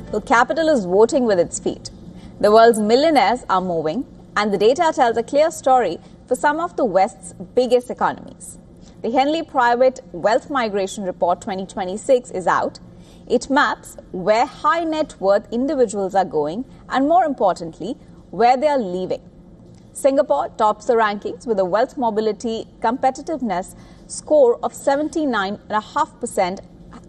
Well, capital is voting with its feet. The world's millionaires are moving, and the data tells a clear story for some of the West's biggest economies. The Henley Private Wealth Migration Report 2026 is out. It maps where high net worth individuals are going and, more importantly, where they are leaving. Singapore tops the rankings with a wealth mobility competitiveness score of 79.5%.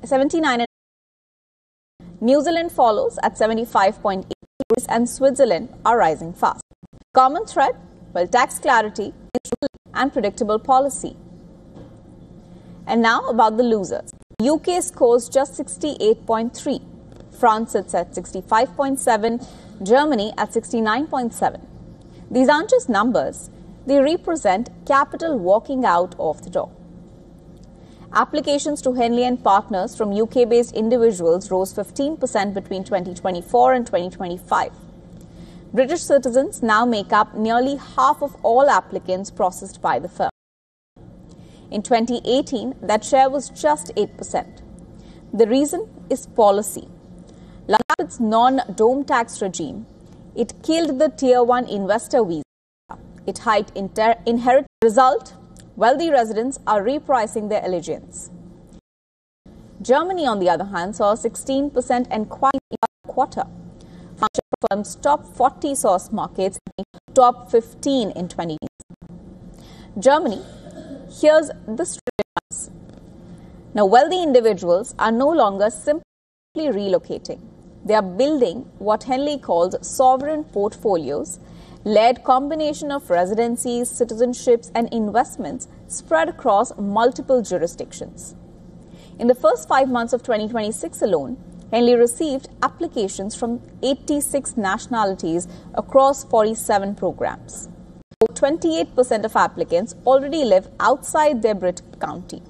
New Zealand follows at 75.8%, and Switzerland are rising fast. Common thread? Well, tax clarity and predictable policy. And now about the losers. UK scores just 68.3. France sits at 65.7. Germany at 69.7. These aren't just numbers. They represent capital walking out of the door. Applications to Henley and Partners from UK-based individuals rose 15% between 2024 and 2025. British citizens now make up nearly half of all applicants processed by the firm. In 2018, that share was just 8%. The reason is policy. Like its non-dome tax regime, it killed the Tier 1 investor visa. It hiked inheritance. Result, wealthy residents are repricing their allegiance. Germany, on the other hand, saw a 16% and quarter. Firms top 40 source markets, top 15 in 20. Germany, here's the story. Now, wealthy individuals are no longer simply relocating. They are building what Henley calls sovereign portfolios, led combination of residencies, citizenships, and investments spread across multiple jurisdictions. In the first 5 months of 2026 alone, Henley received applications from 86 nationalities across 47 programs. 28% of applicants already live outside their birth country.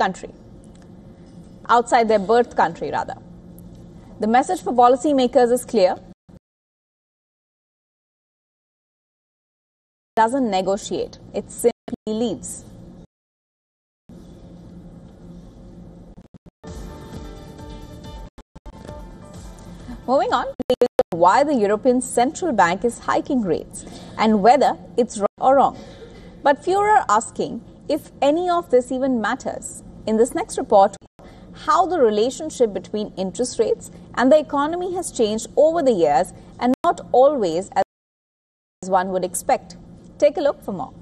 The message for policymakers is clear. It doesn't negotiate, it simply leads. Moving on, why the European Central Bank is hiking rates and whether it's right or wrong. But fewer are asking if any of this even matters. In this next report, how the relationship between interest rates and the economy has changed over the years and not always as one would expect. Take a look for more.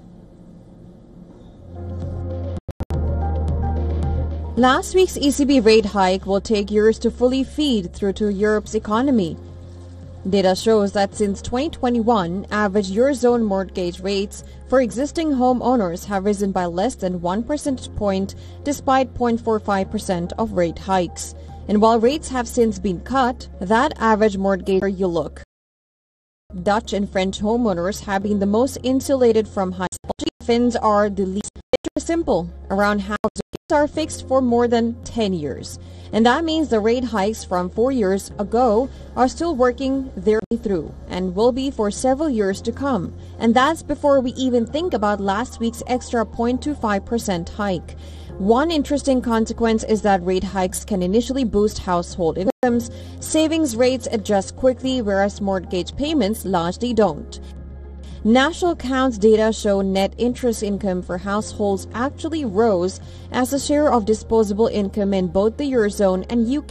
Last week's ECB rate hike will take years to fully feed through to Europe's economy. Data shows that since 2021, average Eurozone mortgage rates for existing homeowners have risen by less than 1 percentage point despite 0.45% of rate hikes. And while rates have since been cut, that average mortgage you look. Dutch and French homeowners have been the most insulated from hikes. Finns are the least. Simple. Around half are fixed for more than 10 years. And that means the rate hikes from 4 years ago are still working their way through and will be for several years to come. And that's before we even think about last week's extra 0.25% hike. One interesting consequence is that rate hikes can initially boost household incomes. Savings rates adjust quickly, whereas mortgage payments largely don't. National accounts data show net interest income for households actually rose as the share of disposable income in both the Eurozone and UK